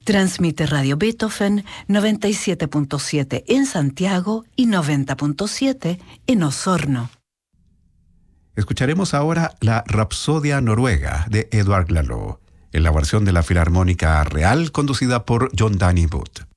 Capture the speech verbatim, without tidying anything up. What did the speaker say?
Transmite Radio Beethoven noventa y siete punto siete en Santiago y noventa punto siete en Osorno. Escucharemos ahora la Rapsodia Noruega de Edvard Laloux, en la versión de la Filarmónica Real conducida por Jon Danny Booth.